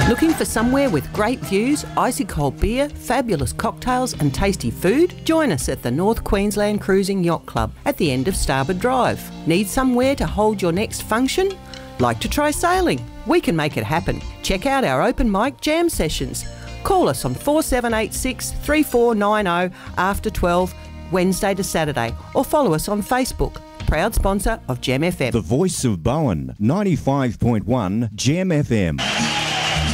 Looking for somewhere with great views, icy cold beer, fabulous cocktails and tasty food? Join us at the North Queensland Cruising Yacht Club at the end of Starboard Drive. Need somewhere to hold your next function? Like to try sailing? We can make it happen. Check out our open mic jam sessions. Call us on 4786 3490 after 12, Wednesday to Saturday, or follow us on Facebook. Proud sponsor of Gem FM. The voice of Bowen, 95.1 Gem FM.